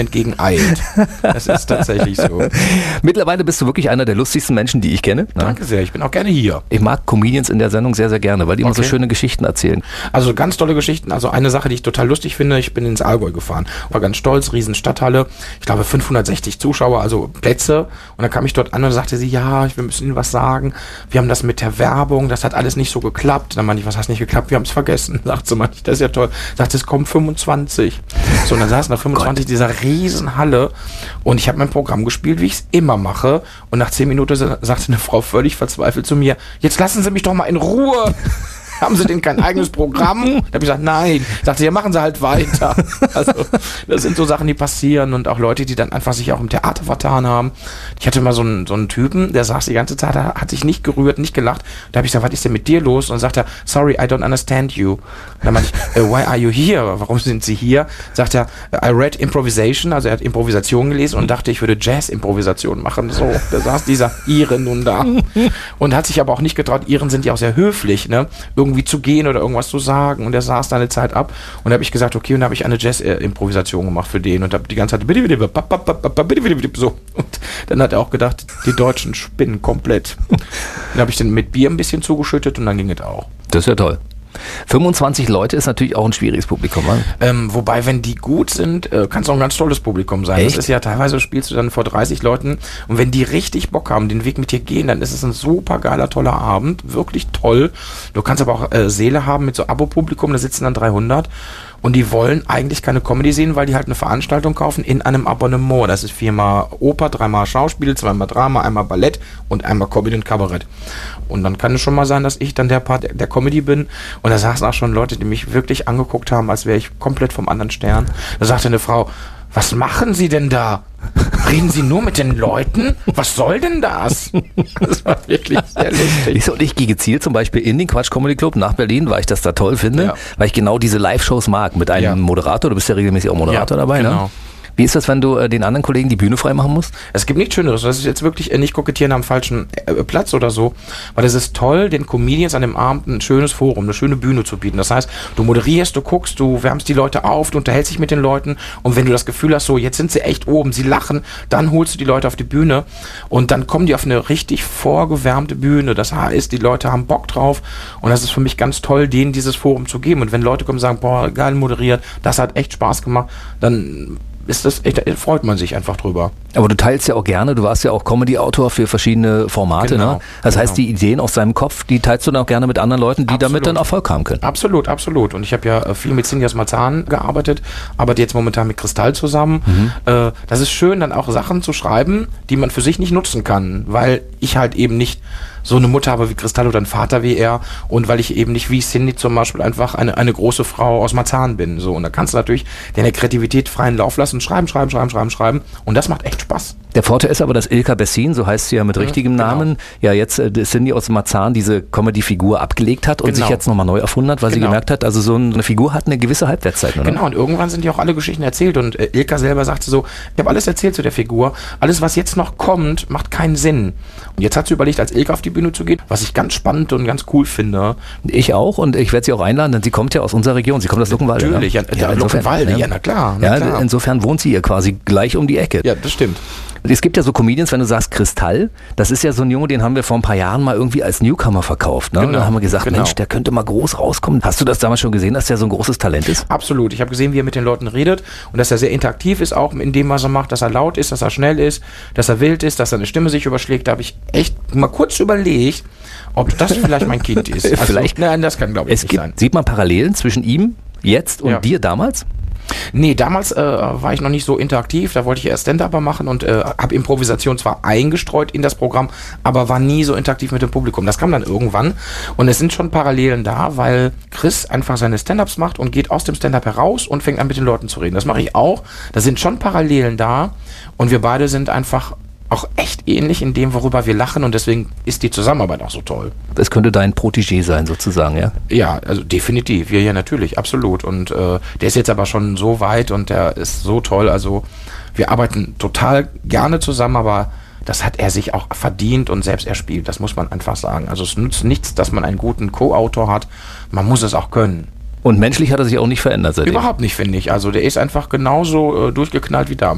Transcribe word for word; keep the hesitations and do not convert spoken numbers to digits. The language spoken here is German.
entgegeneilt. Das ist tatsächlich so. Mittlerweile bist du wirklich einer der lustigsten Menschen, die ich kenne. Ne? Danke sehr, ich bin auch gerne hier. Ich mag Comedians in der Sendung sehr, sehr gerne, weil die immer okay. so schöne Geschichten erzählen. Also ganz tolle Geschichten. Also eine Sache, die ich total lustig finde, ich bin ins Allgäu gefahren. War ganz stolz, riesen Stadthalle. Ich glaube fünfhundertsechzig Zuschauer, also Plätze. Und dann kam ich dort an und sagte sie, ja, wir müssen Ihnen was sagen. Wir haben das mit der Werbung, das hat alles nicht so geklappt. Dann meinte ich, was heißt nicht geklappt? Wir haben es vergessen. Sagt sie, meinte ich, das ist ja toll. Sagt, es kommen fünfundzwanzig. So, und dann saßen da fünfundzwanzig in dieser riesen Halle und ich habe mein Programm gespielt, wie ich es immer mache. Und nach zehn Minuten sagte eine Frau völlig verzweifelt zu mir, jetzt lassen Sie mich doch mal in Ruhe. Haben Sie denn kein eigenes Programm? Da habe ich gesagt, nein. Sagte, ja, machen Sie halt weiter. Also, das sind so Sachen, die passieren und auch Leute, die dann einfach sich auch im Theater vertan haben. Ich hatte mal so einen, so einen Typen, der saß die ganze Zeit, hat sich nicht gerührt, nicht gelacht. Da habe ich gesagt, was ist denn mit dir los? Und dann sagt er, sorry, I don't understand you. Da meinte ich, why are you here? Warum sind Sie hier? Sagt er, I read improvisation, also er hat Improvisation gelesen und dachte, ich würde Jazz-Improvisation machen. So, da saß dieser Ire nun da und hat sich aber auch nicht getraut. Iren sind ja auch sehr höflich, ne? Irgendwie zu gehen oder irgendwas zu sagen und er saß da eine Zeit ab und da habe ich gesagt, okay, und da habe ich eine Jazz-Improvisation gemacht für den und habe die ganze Zeit so und dann hat er auch gedacht, die Deutschen spinnen komplett. Dann habe ich dann mit Bier ein bisschen zugeschüttet und dann ging es auch. Das ist ja toll. fünfundzwanzig Leute ist natürlich auch ein schwieriges Publikum. Ähm, wobei, wenn die gut sind, äh, kann es auch ein ganz tolles Publikum sein. Echt? Das ist ja teilweise, spielst du dann vor dreißig Leuten und wenn die richtig Bock haben, den Weg mit dir gehen, dann ist es ein super geiler, toller Abend. Wirklich toll. Du kannst aber auch äh, Seele haben mit so Abo-Publikum, da sitzen dann dreihundert. Und die wollen eigentlich keine Comedy sehen, weil die halt eine Veranstaltung kaufen in einem Abonnement. Das ist viermal Oper, dreimal Schauspiel, zweimal Drama, einmal Ballett und einmal Comedy und Kabarett. Und dann kann es schon mal sein, dass ich dann der Part der, der Comedy bin. Und da saßen auch schon Leute, die mich wirklich angeguckt haben, als wäre ich komplett vom anderen Stern. Da sagte eine Frau, was machen Sie denn da? Reden Sie nur mit den Leuten? Was soll denn das? Das war wirklich sehr lustig. Ich, so, ich gehe gezielt zum Beispiel in den Quatsch Comedy Club nach Berlin, weil ich das da toll finde, ja. weil ich genau diese Live-Shows mag mit einem ja. Moderator. Du bist ja regelmäßig auch Moderator ja, dabei, genau. ne? Wie ist das, wenn du äh, den anderen Kollegen die Bühne frei machen musst? Es gibt nichts Schöneres. Das ist jetzt wirklich äh, nicht kokettieren am falschen äh, Platz oder so. Weil es ist toll, den Comedians an dem Abend ein schönes Forum, eine schöne Bühne zu bieten. Das heißt, du moderierst, du guckst, du wärmst die Leute auf, du unterhältst dich mit den Leuten. Und wenn du das Gefühl hast, so jetzt sind sie echt oben, sie lachen, dann holst du die Leute auf die Bühne. Und dann kommen die auf eine richtig vorgewärmte Bühne. Das heißt, die Leute haben Bock drauf. Und das ist für mich ganz toll, denen dieses Forum zu geben. Und wenn Leute kommen und sagen, boah, geil moderiert, das hat echt Spaß gemacht, dann ist das echt, freut man sich einfach drüber. Aber du teilst ja auch gerne, du warst ja auch Comedy-Autor für verschiedene Formate, genau, ne? Das genau. heißt, die Ideen aus deinem Kopf, die teilst du dann auch gerne mit anderen Leuten, die absolut. damit dann Erfolg haben können. Absolut, absolut. Und ich habe ja viel mit Cindy aus Marzahn gearbeitet, arbeite jetzt momentan mit Kristall zusammen. Mhm. Äh, das ist schön, dann auch Sachen zu schreiben, die man für sich nicht nutzen kann, weil ich halt eben nicht so eine Mutter habe wie Kristall oder einen Vater wie er und weil ich eben nicht wie Cindy zum Beispiel einfach eine, eine große Frau aus Marzahn bin. So, und da kannst du natürlich deine Kreativität freien Lauf lassen, schreiben, schreiben, schreiben, schreiben, schreiben und das macht echt Spaß. Der Vorteil ist aber, dass Ilka Bessin, so heißt sie ja mit mhm, richtigem genau. Namen, ja jetzt äh, Cindy aus Marzahn diese Comedy-Figur abgelegt hat und genau. sich jetzt nochmal neu erfunden hat, weil genau. sie gemerkt hat, also so eine Figur hat eine gewisse Halbwertszeit. Oder? Genau, und irgendwann sind ja auch alle Geschichten erzählt und äh, Ilka selber sagte so, ich habe alles erzählt zu der Figur, alles was jetzt noch kommt, macht keinen Sinn. Und jetzt hat sie überlegt, als Ilka auf die Bühne zu gehen, was ich ganz spannend und ganz cool finde. Ich auch und ich werde sie auch einladen, denn sie kommt ja aus unserer Region, sie kommt aus Luckenwalde. Natürlich, ja, ja, Luckenwalde, ja, na klar. Na ja, klar. Insofern wohnt sie hier quasi gleich um die Ecke. Ja, das stimmt. Es gibt ja so Comedians, wenn du sagst Kristall, das ist ja so ein Junge, den haben wir vor ein paar Jahren mal irgendwie als Newcomer verkauft. Ne? Genau, da haben wir gesagt, genau. Mensch, der könnte mal groß rauskommen. Hast du das damals schon gesehen, dass der so ein großes Talent ist? Absolut. Ich habe gesehen, wie er mit den Leuten redet und dass er sehr interaktiv ist, auch in dem, was er macht, dass er laut ist, dass er schnell ist, dass er wild ist, dass seine Stimme sich überschlägt. Da habe ich echt mal kurz überlegt, ob das vielleicht mein Kind ist. Also, vielleicht. Nein, das kann, glaube ich, es nicht gibt, sein. Sieht man Parallelen zwischen ihm jetzt und ja. dir damals? Nee, damals äh, war ich noch nicht so interaktiv, da wollte ich erst Stand-Upper machen und äh, habe Improvisation zwar eingestreut in das Programm, aber war nie so interaktiv mit dem Publikum. Das kam dann irgendwann und es sind schon Parallelen da, weil Chris einfach seine Stand-Ups macht und geht aus dem Stand-Up heraus und fängt an mit den Leuten zu reden. Das mache ich auch, da sind schon Parallelen da und wir beide sind einfach auch echt ähnlich in dem, worüber wir lachen und deswegen ist die Zusammenarbeit auch so toll. Das könnte dein Protégé sein sozusagen, ja? Ja, also definitiv, wir ja natürlich, absolut und äh, der ist jetzt aber schon so weit und der ist so toll, also wir arbeiten total gerne zusammen, aber das hat er sich auch verdient und selbst erspielt, das muss man einfach sagen. Also es nützt nichts, dass man einen guten Co-Autor hat, man muss es auch können. Und menschlich hat er sich auch nicht verändert seitdem? Überhaupt nicht, finde ich. Also der ist einfach genauso äh, durchgeknallt wie damals.